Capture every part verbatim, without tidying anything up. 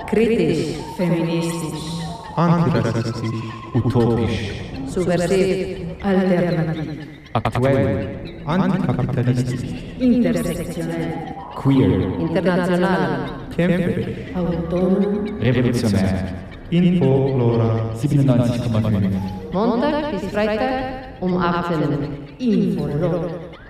Kritisch, feministisch, antirassistisch, utopisch, subversiv, alternativ, aktuell, antikapitalistisch, intersektionell, queer, international, kämpferisch, autonom, revolutionär. Info-Lora siebenundneunzig Komma fünf. Montag bis Freitag um achtzehn Uhr. Info-Lora.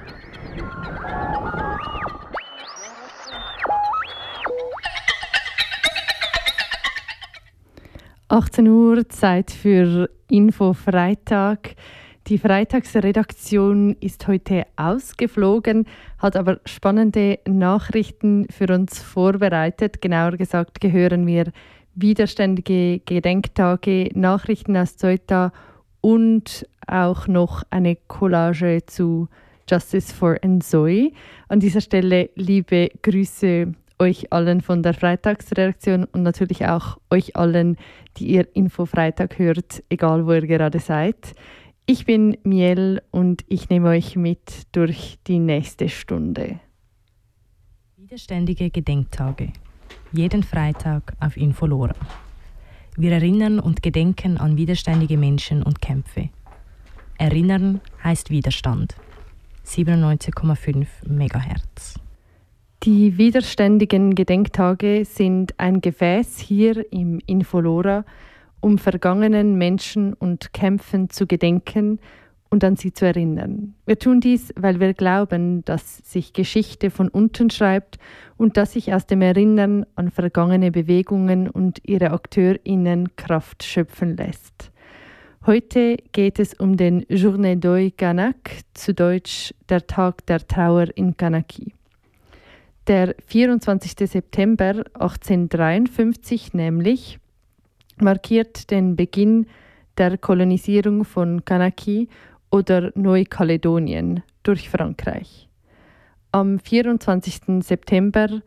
achtzehn Uhr, Zeit für Info Freitag. Die Freitagsredaktion ist heute ausgeflogen, hat aber spannende Nachrichten für uns vorbereitet. Genauer gesagt gehören wir widerständige Gedenktage, Nachrichten aus Ceuta und auch noch eine Collage zu Justice for Nsoy. An dieser Stelle liebe Grüße euch allen von der Freitagsredaktion und natürlich auch euch allen, die ihr Info Freitag hört, egal wo ihr gerade seid. Ich bin Miel und ich nehme euch mit durch die nächste Stunde. Widerständige Gedenktage. Jeden Freitag auf Info-Lora. Wir erinnern und gedenken an widerständige Menschen und Kämpfe. Erinnern heißt Widerstand. siebenundneunzig Komma fünf Megahertz. Die widerständigen Gedenktage sind ein Gefäß hier im Info-Lora, um vergangenen Menschen und Kämpfen zu gedenken und an sie zu erinnern. Wir tun dies, weil wir glauben, dass sich Geschichte von unten schreibt und dass sich aus dem Erinnern an vergangene Bewegungen und ihre AkteurInnen Kraft schöpfen lässt. Heute geht es um den Journée d'Oeil Kanak, zu Deutsch der Tag der Trauer in Kanaki. Der vierundzwanzigster September achtzehnhundertdreiundfünfzig nämlich markiert den Beginn der Kolonisierung von Kanaki oder Neukaledonien durch Frankreich. Am vierundzwanzigster September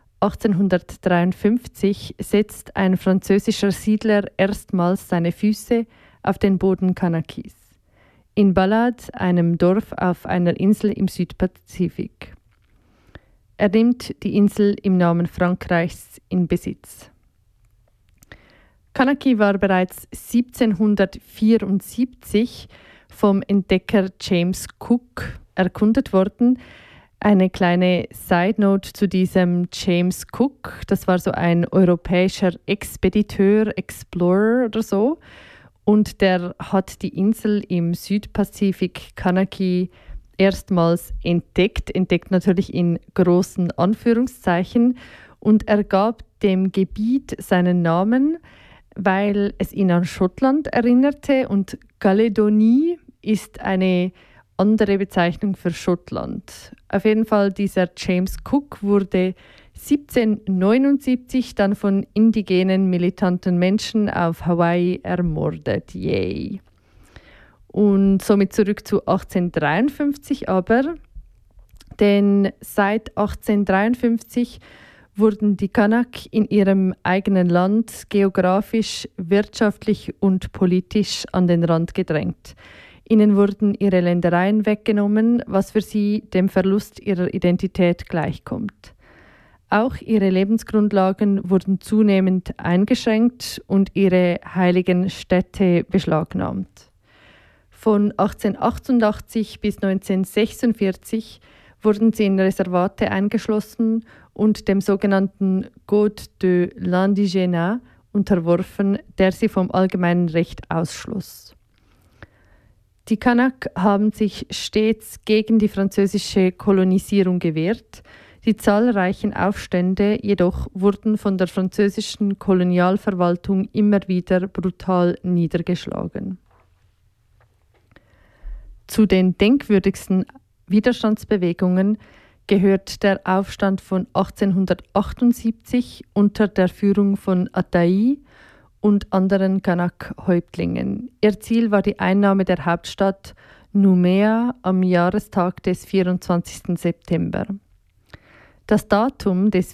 achtzehnhundertdreiundfünfzig setzt ein französischer Siedler erstmals seine Füße auf den Boden Kanakis, in Balad, einem Dorf auf einer Insel im Südpazifik. Er nimmt die Insel im Namen Frankreichs in Besitz. Kanaki war bereits siebzehnhundertvierundsiebzig vom Entdecker James Cook erkundet worden. Eine kleine Side-Note zu diesem James Cook. Das war so ein europäischer Expediteur, Explorer oder so. Und der hat die Insel im Südpazifik Kanaki erstmals entdeckt. Entdeckt natürlich in großen Anführungszeichen. Und er gab dem Gebiet seinen Namen, weil es ihn an Schottland erinnerte und Kaledonie ist eine andere Bezeichnung für Schottland. Auf jeden Fall, dieser James Cook wurde siebzehnhundertneunundsiebzig dann von indigenen militanten Menschen auf Hawaii ermordet. Yay! Und somit zurück zu achtzehnhundertdreiundfünfzig aber, denn seit achtzehnhundertdreiundfünfzig wurden die Kanak in ihrem eigenen Land geografisch, wirtschaftlich und politisch an den Rand gedrängt. Ihnen wurden ihre Ländereien weggenommen, was für sie dem Verlust ihrer Identität gleichkommt. Auch ihre Lebensgrundlagen wurden zunehmend eingeschränkt und ihre heiligen Städte beschlagnahmt. Von achtzehnhundertachtundachtzig bis neunzehnhundertsechsundvierzig wurden sie in Reservate eingeschlossen und dem sogenannten Code de l'Indigénat unterworfen, der sie vom allgemeinen Recht ausschloss. Die Kanak haben sich stets gegen die französische Kolonisierung gewehrt. Die zahlreichen Aufstände jedoch wurden von der französischen Kolonialverwaltung immer wieder brutal niedergeschlagen. Zu den denkwürdigsten Widerstandsbewegungen gehört der Aufstand von achtzehnhundertachtundsiebzig unter der Führung von Atai und anderen Kanak-Häuptlingen. Ihr Ziel war die Einnahme der Hauptstadt Noumea am Jahrestag des vierundzwanzigster September. Das Datum des